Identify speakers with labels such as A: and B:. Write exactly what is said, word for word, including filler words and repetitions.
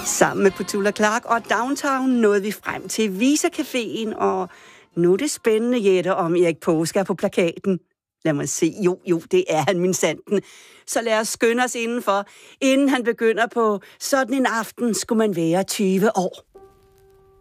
A: Sammen med Petula Clark og Downtown nåede vi frem til Visa Caféen, og nu er det spændende, Jette, om Erik Paaske er på plakaten. Lad mig se. Jo, jo, det er han, min sanden. Så lad os skynde os indenfor, inden han begynder på sådan en aften, skulle man være tyve år.